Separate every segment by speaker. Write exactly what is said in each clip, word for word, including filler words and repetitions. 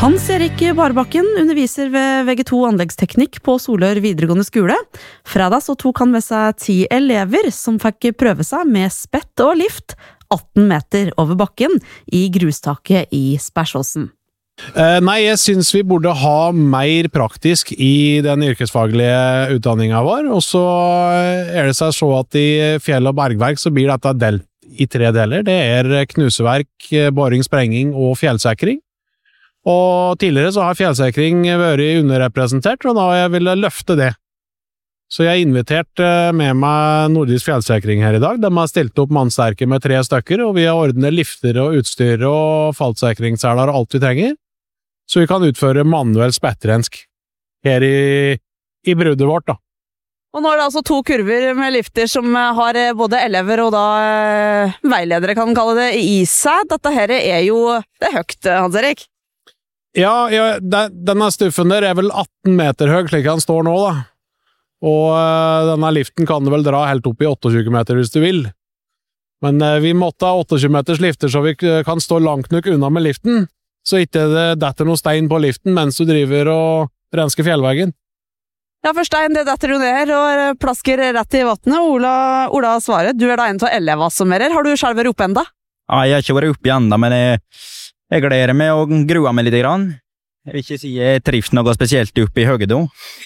Speaker 1: Hans Erik Barbakken underviser ved V G to anleggsteknikk på Solør videregående skole. Fredag så tok han med seg ti elever som fikk prøve seg med spett og lift atten meter over bakken i grustaket i Sperrsåsen.
Speaker 2: Eh, nei, jeg synes vi burde ha mer praktisk i den yrkesfaglige utdanningen vår, og så er det seg så at i fjell- og bergverk så blir dette delt i tre deler. Det er knuseverk, boring, sprenging og fjellsikring. Og tidligere så har fjellsikring vært underrepresentert, og da har jeg ville løfte det. Så jeg har invitert med meg Nordisk fjellsikring her i dag. De har stilt opp mannsterke med tre stykker, og vi har ordnet lifter og utstyr og fallsikringsseler og alt vi trenger. Så vi kan utføre manuell spettrensk her i, i bruddet vårt da.
Speaker 1: Og nå er det altså to kurver med lifter som har både elever og da eh, veiledere kan kalle det i seg. Dette her er jo, det er høyt, Hans Erik.
Speaker 2: Ja, ja den, denne stuffen der er vel atten meter høy, slik han står nå da. Og uh, denne liften kan du vel dra helt opp i tjueåtte meter hvis du vil. Men uh, vi måtte ha tjueåtte meters lifter så vi kan stå langt nok unna med liften, så ikke det detter noe stein på liften mens du driver og rensker fjellveggen.
Speaker 1: Ja, for stein, det detter du ned og plasker rett i vattnet. Ola, Ola svarer, du er da en av elevene som er her. Har du selv vært oppe enda?
Speaker 3: Ja, jeg har ikke vært oppe enda, men jeg, jeg gleder meg og gruer meg litt grann. Jeg vil ikke si jeg trives noe spesielt oppe i høyde.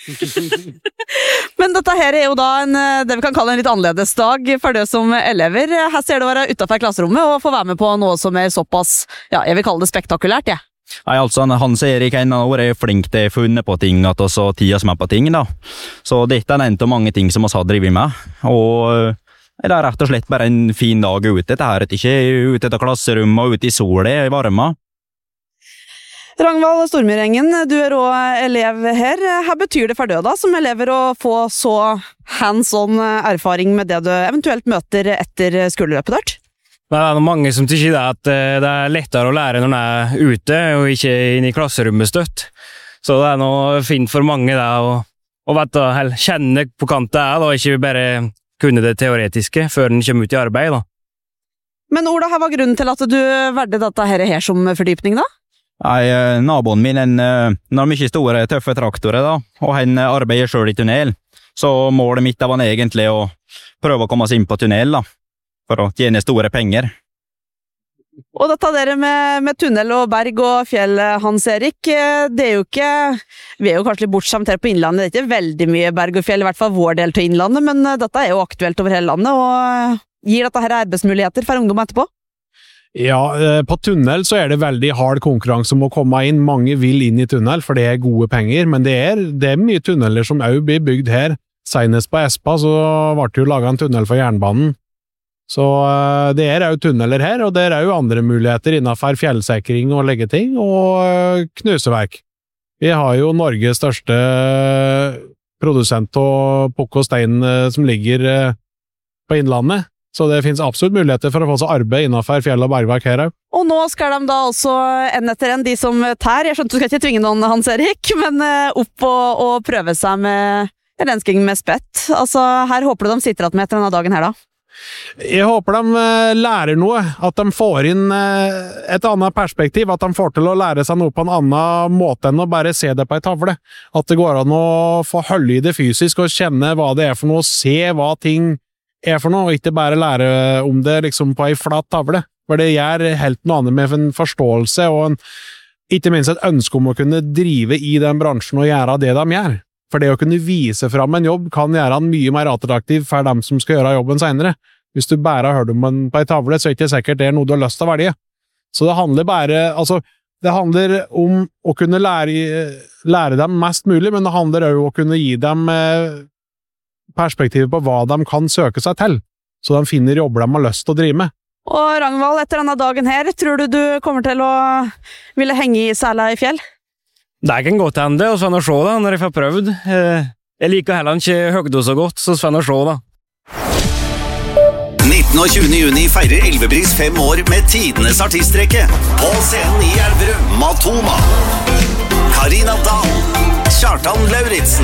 Speaker 1: Men dette her er jo da en, det vi kan kalle en litt annerledes dag for deg som elever. Her ser du å være utenfor klasserommet og få være med på noe som er såpass, ja, jeg vil kalle det spektakulært, ja.
Speaker 3: Nei, altså, Hans Erik en av året er flink til å funne på ting, at også tida som er på ting, da. Så dette er en av mange ting som vi har drivet med, og det er rett og slett bare en fin dag ute. Dette er ikke ute etter klasserommet og ute i solen, i varme.
Speaker 1: Ragnvald Stormyrengen, du er også elev her. Hva betyr det for deg da, som elever, å få så hands-on erfaring med det du eventuelt møter etter skoleløpet ditt?
Speaker 4: Det er mange som tykker det at det er lettere å lære når man er ute, og ikke inne i klasserommet støtt. Så det er noe fint for mange da, å, å vet, kjenne på kant det er, da, ikke bare kunne det teoretiske før den kommer ut i arbeid. Da.
Speaker 1: Men Ola, hva var grunnen til at du valgte dette her, her som fordypning da?
Speaker 3: Nei, naboen min en, en har mye store, tøffe traktorer da, og han arbeider selv i tunnel. Så målet mitt var egentlig å prøve å komme seg inn på tunnel da, for å tjene store penger.
Speaker 1: Og dette der med, med tunnel og berg og fjell, Hans Erik, det er jo ikke, vi er jo kanskje litt bortskjemt her på innlandet, det er ikke veldig mye berg og fjell, i hvert fall vår del til innlandet, men dette er jo aktuelt over hele landet, og gir dette her arbeidsmuligheter for ungdom etterpå?
Speaker 2: Ja, på tunnel så er det veldig hard konkurranse om å komme inn. Mange vil inn i tunnel, for det er gode penger, men det er, det er mye tunneler som også blir bygd her. Senest på Espa så ble det jo laget en tunnel for jernbanen. Så det er jo tunneler her, og det er jo andre muligheter innenfor fjellsikring og leggeting, og knuseverk. Vi har jo Norges største produsent av pukk og stein som ligger på innlandet. Så det finnes absolutt muligheter for å få seg arbeid innenfor fjell- og bergverk her.
Speaker 1: Og nå skal de da også en etter en, de som tær. Jeg skjønte du skal ikke tvinge noen, Hans Erik, men opp og, og prøve seg med rensking med spett. Altså, her håper du de sitter igjen med etter denne dagen her da?
Speaker 2: Jeg håper de lærer noe, at de får inn et annet perspektiv, at de får til å lære seg noe på en annen måte enn å bare se det på en tavle. At det går an å få holde i det fysisk og kjenne hva det er for noe, se hva ting er for noe, og ikke bare lære om det liksom på en flat tavle. For det gjør helt noe annet med en forståelse, og en, ikke minst et ønske om å kunne drive i den bransjen og gjøre det de gjør. For det å kunne vise fram en jobb kan gjøre den mye mer attraktiv for dem som skal gjøre jobben senere. Hvis du bare har hørt om den på en tavle, så er det ikke sikkert det er noe du har lyst til å velge. Så det handler bare, altså, det handler om å kunne lære, lære dem mest mulig, men det handler også om å kunne gi dem perspektiv på hva de kan søke seg til, så de finner jobber de har lyst til å drive med.
Speaker 1: Og Ragnvald, etter denne dagen her, tror du du kommer til å ville henge i sela i fjell?
Speaker 4: Det kan godt hende, og Sven å se da, når jeg får prøvd. Jeg liker heller ikke høgdo så godt, så Sven å se da.
Speaker 5: nittende og tjuende juni feirer Elvebris fem år med tidenes artistrekke. På scenen i Elverum, Matoma, Karina Dahl, Kjartan Lauritsen,